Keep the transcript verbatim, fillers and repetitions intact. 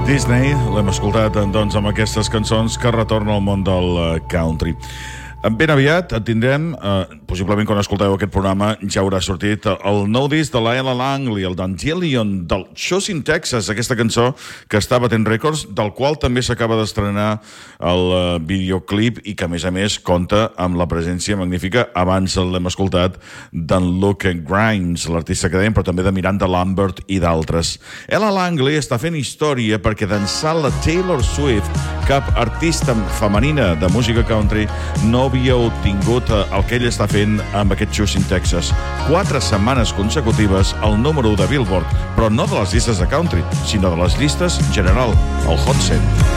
Disney, l'hem escoltat doncs, amb aquestes cançons que retornen al món del country. Ben aviat tindrem, eh, possiblement quan escolteu aquest programa ja haurà sortit el nou disc de la Ella Langley, el Dandelion, del Chosin, Texas, aquesta cançó que està batent rècords, del qual també s'acaba d'estrenar el eh, videoclip i que a més a més compta amb la presència magnífica, abans l'hem escoltat, d'en Luke Grimes, l'artista que dèiem, però també de Miranda Lambert i d'altres. Ella Langley està fent història perquè d'ençà la Taylor Swift, cap artista femenina de música country, no havia obtingut el que ell està fent amb aquest Chosin, Texas. Quatre setmanes consecutives al número u de Billboard, però no de les llistes de country, sinó de les llistes general, el Hot cent.